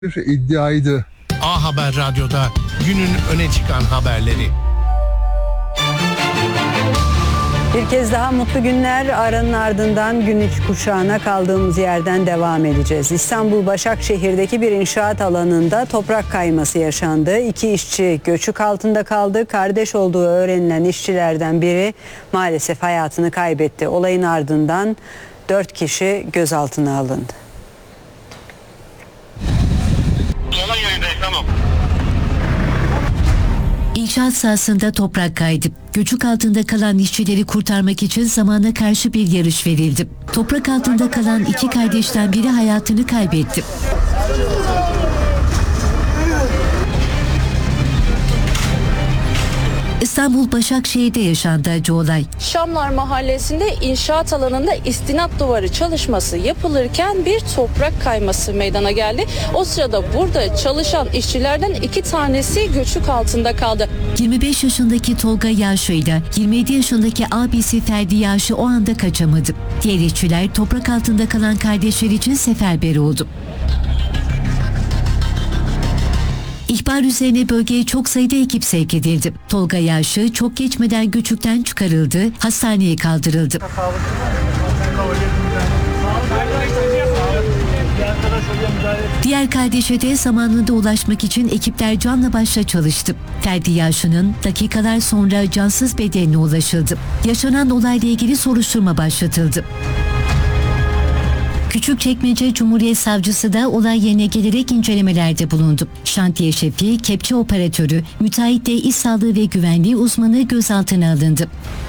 iddiaydı. A Haber Radyo'da günün öne çıkan haberleri. Bir kez daha mutlu günler. Aranın ardından gün iç kuşağına kaldığımız yerden devam edeceğiz. İstanbul Başakşehir'deki bir inşaat alanında toprak kayması yaşandı. 2 işçi göçük altında kaldı. Kardeş olduğu öğrenilen işçilerden biri maalesef hayatını kaybetti. Olayın ardından 4 kişi gözaltına alındı. İnşaat sahasında toprak kaydı. Göçük altında kalan işçileri kurtarmak için zamana karşı bir yarış verildi. Toprak altında kalan 2 kardeşten biri hayatını kaybetti. İstanbul Başakşehir'de yaşandı acı olay. Şamlar Mahallesi'nde inşaat alanında istinat duvarı çalışması yapılırken bir toprak kayması meydana geldi. O sırada burada çalışan işçilerden 2 tanesi göçük altında kaldı. 25 yaşındaki Tolga Yağşı ile 27 yaşındaki abisi Ferdi Yağşı o anda kaçamadı. Diğer işçiler toprak altında kalan kardeşler için seferber oldu. İhbar üzerine bölgeye çok sayıda ekip sevk edildi. Tolga Yağşı çok geçmeden göçükten çıkarıldı, hastaneye kaldırıldı. Diğer kardeşe de zamanında ulaşmak için ekipler canla başla çalıştı. Ferdi Yağşı'nın dakikalar sonra cansız bedenine ulaşıldı. Yaşanan olayla ilgili soruşturma başlatıldı. Küçükçekmece Cumhuriyet Savcısı da olay yerine gelerek incelemelerde bulundu. Şantiye şefi, kepçe operatörü, müteahhitle iş sağlığı ve güvenliği uzmanı gözaltına alındı.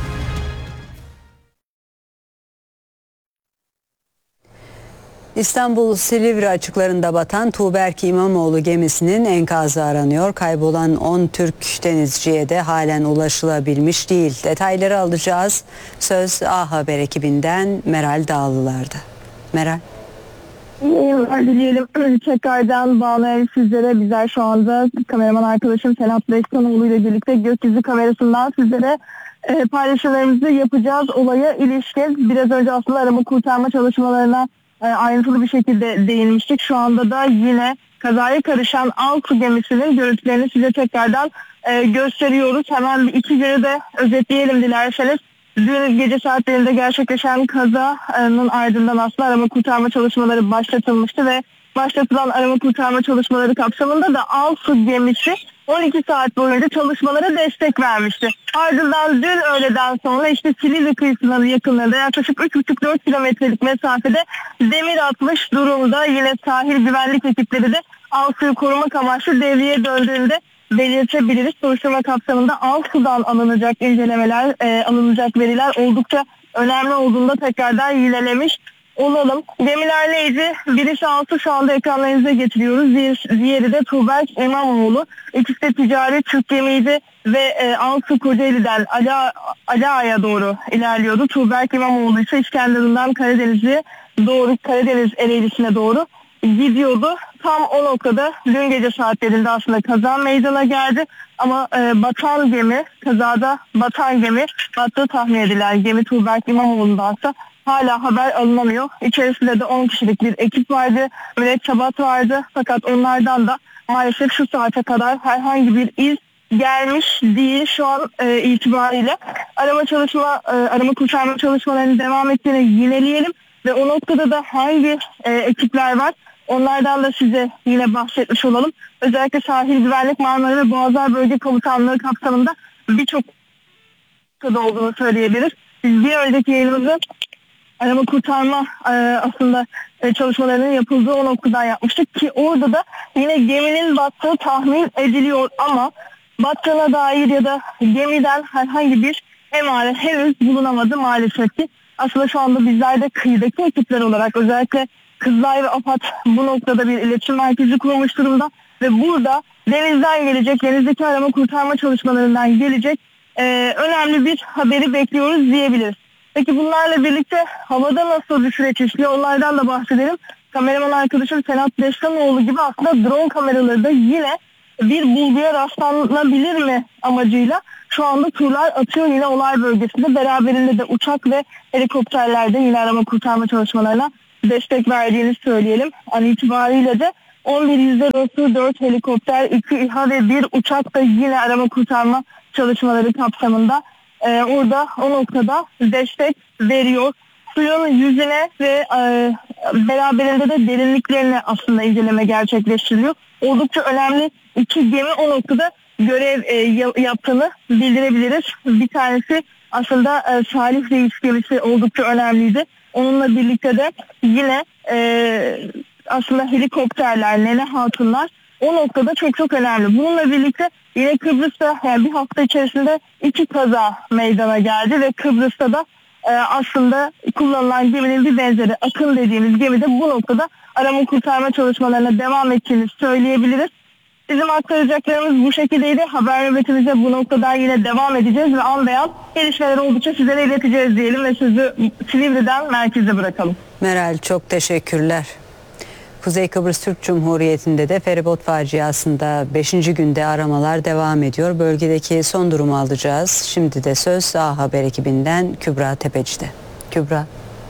İstanbul Silivri açıklarında batan Tuğberk İmamoğlu gemisinin enkazı aranıyor. Kaybolan 10 Türk denizciye de halen ulaşılabilmiş değil. Detayları alacağız. Söz A Haber ekibinden Meral Dağlılar'da. Meral. İyi yayınlar dileyelim. Tekrardan bağlayalım sizlere. Bizler şu anda kameraman arkadaşım Senat Beşkanoğlu ile birlikte gökyüzü kamerasından sizlere paylaşımlarımızı yapacağız. Olaya ilişkin biraz önce aslında arama kurtarma çalışmalarına ayrıntılı bir şekilde değinmiştik. Şu anda da yine kazaya karışan Alsu gemisinin görüntülerini size tekrardan gösteriyoruz. Hemen 2 günü de özetleyelim dilerseniz. Dün gece saatlerinde gerçekleşen kazanın ardından aslında arama kurtarma çalışmaları başlatılmıştı ve başlatılan arama kurtarma çalışmaları kapsamında da Alsu gemisi 12 saat boyunca çalışmalara destek vermişti. Ardından dün öğleden sonra işte Silivri kıyısının yakınlarında yaklaşık 3,5-4 kilometrelik mesafede demir atmış durumda. Yine sahil güvenlik ekipleri de Alsu'yu korumak amaçlı devreye döndüğünde belirtebiliriz. Soruşturma kapsamında Alsu'dan alınacak incelemeler, alınacak veriler oldukça önemli olduğunda tekrardan yinelemiş olalım. Gemiler neydi? Birisi Alsu, şu anda ekranlarınıza getiriyoruz. Diğeri de Tuğberk İmamoğlu. İkisi de ticari Türk gemiydi ve Alsu Kocaeli'den Ala'ya doğru ilerliyordu. Tuğberk İmamoğlu ise İskenderun'dan Karadeniz Ereğlisi'ne doğru gidiyordu. Tam o noktada dün gece saatlerinde aslında kaza meydana geldi. Ama kazada batan gemi, battığı tahmin edilen gemi Tuğberk İmamoğlu'ndansa hala haber alınamıyor. İçerisinde de 10 kişilik bir ekip vardı, mürettebat vardı. Fakat onlardan da maalesef şu saate kadar herhangi bir iz gelmiş değil şu an itibariyle. Arama kurtarma çalışmalarının devam ettiğini yineleyelim ve o noktada da hangi ekipler var onlardan da size yine bahsetmiş olalım. Özellikle Sahil Güvenlik Marmara ve Boğazlar Bölge Komutanlığı kapsamında birçok olduğunu söyleyebiliriz. Biz bir önceki yayınımızda arama kurtarma aslında çalışmalarının yapıldığı o noktadan yapmıştık ki orada da yine geminin battığı tahmin ediliyor ama battığına dair ya da gemiden herhangi bir emare henüz bulunamadı maalesef ki. Aslında şu anda bizler de kıyıdaki ekipler olarak özellikle Kızılay ve AFAD bu noktada bir iletişim merkezi kurulmuş durumda ve burada denizdeki arama kurtarma çalışmalarından gelecek önemli bir haberi bekliyoruz diyebiliriz. Peki bunlarla birlikte havada nasıl bir süreç işliyor onlardan da bahsedelim. Kameraman arkadaşım Senat Beşkanoğlu gibi aslında drone kameraları da yine bir bulguya rastlanabilir mi amacıyla şu anda turlar atıyor yine olay bölgesinde. Beraberinde de uçak ve helikopterlerde yine arama kurtarma çalışmalarına destek verdiğini söyleyelim. An itibariyle de 11 yüzde rosu, 4 helikopter, 2 İHA ve 1 uçak da yine arama kurtarma çalışmaları kapsamında orada o noktada destek veriyor. Suyun yüzüne ve beraberinde de derinliklerine aslında inceleme gerçekleştiriliyor. Oldukça önemli 2 gemi o noktada görev yaptığını bildirebiliriz. Bir tanesi aslında Salih Reis gemisi oldukça önemliydi. Onunla birlikte de yine aslında helikopterler, Nene Hatunlar o noktada çok önemli. Bununla birlikte yine Kıbrıs'ta yani bir hafta içerisinde 2 kaza meydana geldi ve Kıbrıs'ta da aslında kullanılan geminin bir benzeri Akın dediğimiz gemide bu noktada arama kurtarma çalışmalarına devam ettiğini söyleyebiliriz. Bizim aktaracaklarımız bu şekildeydi. Haber nöbetimize bu noktadan yine devam edeceğiz ve an beyan gelişmeler oldukça sizlere ileteceğiz diyelim ve sözü Silivri'den merkeze bırakalım. Meral, çok teşekkürler. Kuzey Kıbrıs Türk Cumhuriyeti'nde de feribot faciasında 5. günde aramalar devam ediyor. Bölgedeki son durumu alacağız. Şimdi de söz A Haber ekibinden Kübra Tepeci'de. Kübra.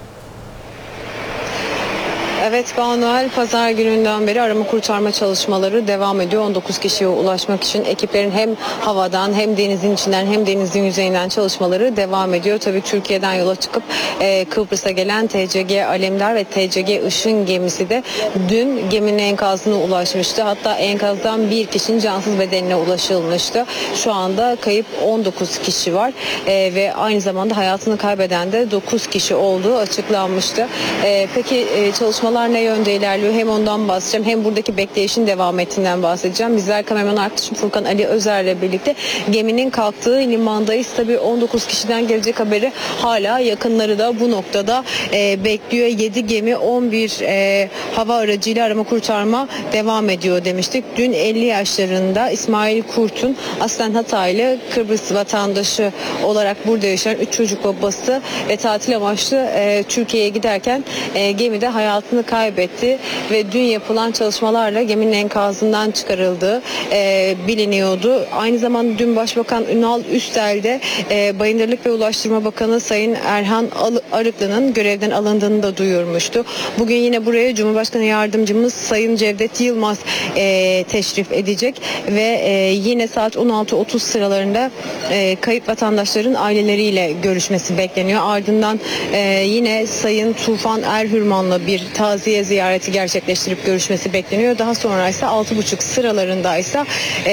Evet Banuel, pazar gününden beri arama kurtarma çalışmaları devam ediyor. 19 kişiye ulaşmak için ekiplerin hem havadan hem denizin içinden hem denizin yüzeyinden çalışmaları devam ediyor. Tabii Türkiye'den yola çıkıp Kıbrıs'a gelen TCG Alemdar ve TCG Işın gemisi de dün geminin enkazına ulaşmıştı. Hatta enkazdan bir kişinin cansız bedenine ulaşılmıştı. Şu anda kayıp 19 kişi var ve aynı zamanda hayatını kaybeden de 9 kişi olduğu açıklanmıştı. Peki çalışmalar ne yönde ilerliyor? Hem ondan bahsedeceğim hem buradaki bekleyişin devam ettiğinden bahsedeceğim. Bizler kameraman arkadaşım Furkan Ali Özer'le birlikte geminin kalktığı limandayız. Tabii 19 kişiden gelecek haberi hala yakınları da bu noktada bekliyor. 7 gemi 11 hava aracıyla arama kurtarma devam ediyor demiştik. Dün 50 yaşlarında İsmail Kurt'un aslen Hataylı Kıbrıs vatandaşı olarak burada yaşayan 3 çocuk babası ve tatil amaçlı Türkiye'ye giderken gemide hayatını kaybetti ve dün yapılan çalışmalarla geminin enkazından çıkarıldığı biliniyordu. Aynı zamanda dün Başbakan Ünal Üstel de Bayındırlık ve Ulaştırma Bakanı Sayın Erhan Arıklı'nın görevden alındığını da duyurmuştu. Bugün yine buraya Cumhurbaşkanı Yardımcımız Sayın Cevdet Yılmaz teşrif edecek ve yine saat 16.30 sıralarında kayıp vatandaşların aileleriyle görüşmesi bekleniyor. Ardından yine Sayın Tufan Erhürman'la bir taziye ziyareti gerçekleştirip görüşmesi bekleniyor. Daha sonra ise 6.30 sıralarında ise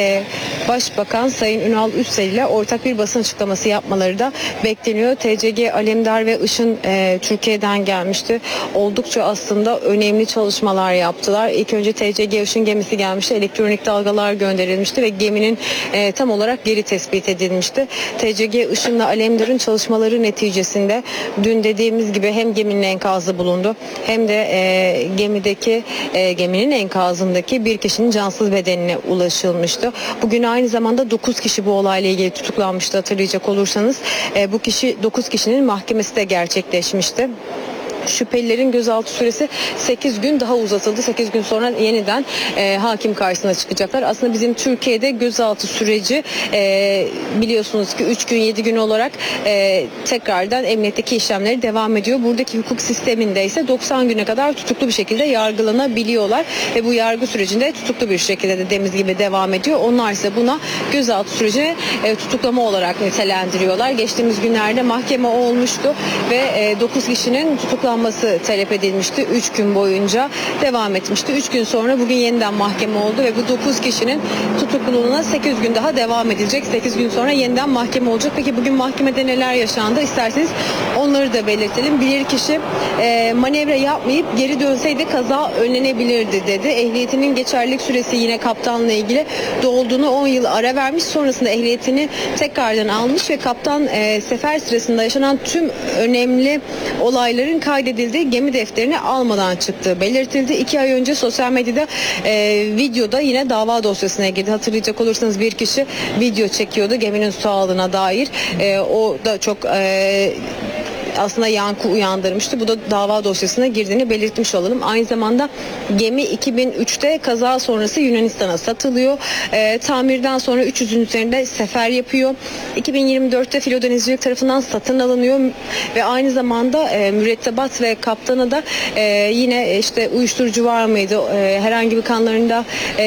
Başbakan Sayın Ünal Üstel ile ortak bir basın açıklaması yapmaları da bekleniyor. TCG Alemdar ve Işın Türkiye'den gelmişti. Oldukça aslında önemli çalışmalar yaptılar. İlk önce TCG Işın gemisi gelmişti. Elektronik dalgalar gönderilmişti ve geminin tam olarak geri tespit edilmişti. TCG Işın'la Alemdar'ın çalışmaları neticesinde dün dediğimiz gibi hem geminin enkazı bulundu hem de geminin enkazındaki bir kişinin cansız bedenine ulaşılmıştı. Bugün aynı zamanda 9 kişi bu olayla ilgili tutuklanmıştı hatırlayacak olursanız. Bu 9 kişinin mahkemesi de gerçekleşmişti. Şüphelilerin gözaltı süresi 8 gün daha uzatıldı. 8 gün sonra yeniden hakim karşısına çıkacaklar. Aslında bizim Türkiye'de gözaltı süreci biliyorsunuz ki 3 gün 7 gün olarak tekrardan emniyetteki işlemleri devam ediyor. Buradaki hukuk sisteminde ise 90 güne kadar tutuklu bir şekilde yargılanabiliyorlar ve bu yargı sürecinde tutuklu bir şekilde de dediğimiz gibi devam ediyor. Onlar ise buna gözaltı sürecini tutuklama olarak nitelendiriyorlar. Geçtiğimiz günlerde mahkeme olmuştu ve 9 kişinin tutuklanması talep edilmişti. 3 gün boyunca devam etmişti. 3 gün sonra bugün yeniden mahkeme oldu ve bu 9 kişinin tutukluluğuna 8 gün daha devam edilecek. 8 gün sonra yeniden mahkeme olacak. Peki bugün mahkemede neler yaşandı? İsterseniz onları da belirtelim. Bilirkişi manevra yapmayıp geri dönseydi kaza önlenebilirdi dedi. Ehliyetinin geçerlilik süresi yine kaptanla ilgili dolduğunu 10 yıl ara vermiş. Sonrasında ehliyetini tekrardan almış ve kaptan sefer sırasında yaşanan tüm önemli olayların kaydedildiği gemi defterini almadan çıktığı belirtildi. 2 ay önce sosyal medyada videoda yine dava dosyasına girdi. Hatırlayacak olursanız bir kişi video çekiyordu geminin su aldığına dair. O da çok aslında yankı uyandırmıştı. Bu da dava dosyasına girdiğini belirtmiş olalım. Aynı zamanda gemi 2003'te kaza sonrası Yunanistan'a satılıyor. Tamirden sonra 300'ün üzerinde sefer yapıyor. 2024'te Filo Denizcilik tarafından satın alınıyor ve aynı zamanda mürettebat ve kaptanı da yine işte uyuşturucu var mıydı, herhangi bir kanlarında